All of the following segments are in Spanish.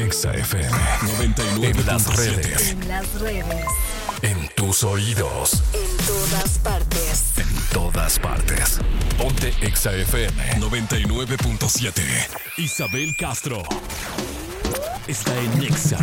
Exa FM 99. En las redes. En las redes. En tus oídos. En todas partes. En todas partes. Ponte Exa FM 99.7. Isabel Castro está en Exa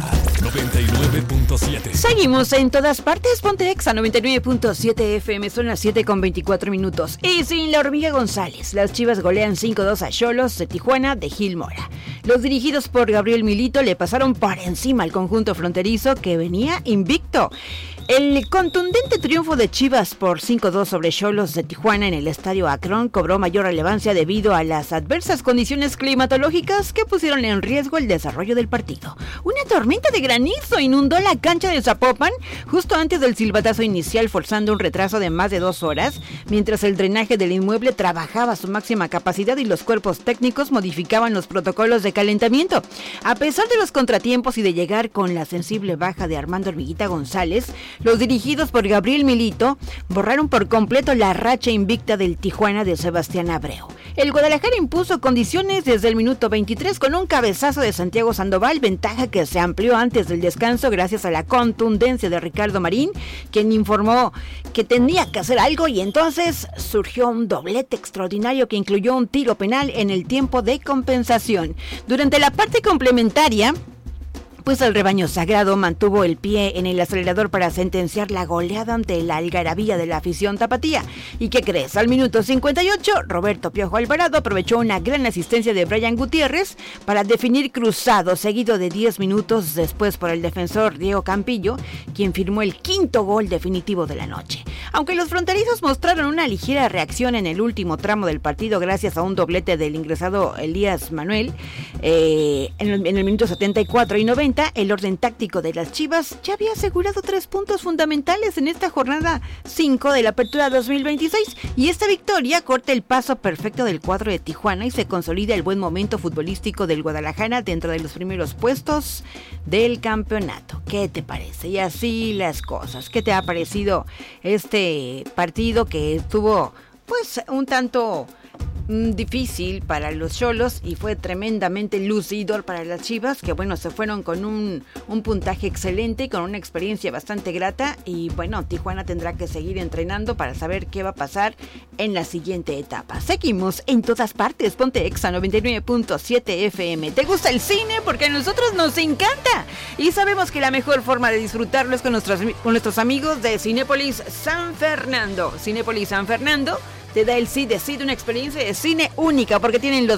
99.7. Seguimos en todas partes. Ponte Exa 99.7 FM. Son las 7:24. Y sin la hormiga González, las Chivas golean 5-2 a Xolos de Tijuana de Gil Mora. Los dirigidos por Gabriel Milito le pasaron por encima al conjunto fronterizo que venía invicto. El contundente triunfo de Chivas por 5-2 sobre Xolos de Tijuana en el Estadio Akron cobró mayor relevancia debido a las adversas condiciones climatológicas que pusieron en riesgo el desarrollo del partido. Una tormenta de granizo inundó la cancha de Zapopan justo antes del silbatazo inicial, forzando un retraso de más de 2 horas, mientras el drenaje del inmueble trabajaba a su máxima capacidad y los cuerpos técnicos modificaban los protocolos de calentamiento. A pesar de los contratiempos y de llegar con la sensible baja de Armando Hormiguita González, los dirigidos por Gabriel Milito borraron por completo la racha invicta del Tijuana de Sebastián Abreu. El Guadalajara impuso condiciones desde el minuto 23 con un cabezazo de Santiago Sandoval, ventaja que se amplió antes del descanso gracias a la contundencia de Ricardo Marín, quien informó que tenía que hacer algo, y entonces surgió un doblete extraordinario que incluyó un tiro penal en el tiempo de compensación. Durante la parte complementaria, pues el rebaño sagrado mantuvo el pie en el acelerador para sentenciar la goleada ante la algarabía de la afición tapatía. ¿Y qué crees? Al minuto 58, Roberto Piojo Alvarado aprovechó una gran asistencia de Brian Gutiérrez para definir cruzado, seguido de 10 minutos después por el defensor Diego Campillo, quien firmó el quinto gol definitivo de la noche. Aunque los fronterizos mostraron una ligera reacción en el último tramo del partido gracias a un doblete del ingresado Elías Manuel, en el minuto 74 y 90, el orden táctico de las Chivas ya había asegurado 3 puntos fundamentales en esta jornada 5 de la Apertura 2026, y esta victoria corta el paso perfecto del cuadro de Tijuana y se consolida el buen momento futbolístico del Guadalajara dentro de los primeros puestos del campeonato. ¿Qué te parece? Y así las cosas. ¿Qué te ha parecido este partido que estuvo pues un tanto difícil para los Xolos y fue tremendamente lucidor para las Chivas, que bueno, se fueron con un puntaje excelente y con una experiencia bastante grata? Y bueno, Tijuana tendrá que seguir entrenando para saber qué va a pasar en la siguiente etapa. Seguimos en todas partes. Ponte Exa 99.7 FM. ¿Te gusta el cine? Porque a nosotros nos encanta y sabemos que la mejor forma de disfrutarlo es con nuestros amigos de Cinépolis San Fernando. Cinépolis San Fernando te da el sí de una experiencia de cine única, porque tienen los